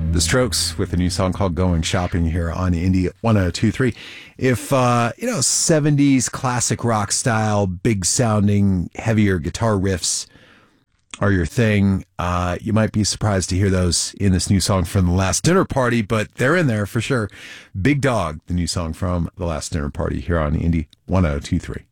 The Strokes with a new song called Going Shopping here on Indie 1023. If, 70s classic rock style, big sounding, heavier guitar riffs are your thing, you might be surprised to hear those in this new song from The Last Dinner Party, but they're in there for sure. Big Dog, the new song from The Last Dinner Party here on Indie 1023.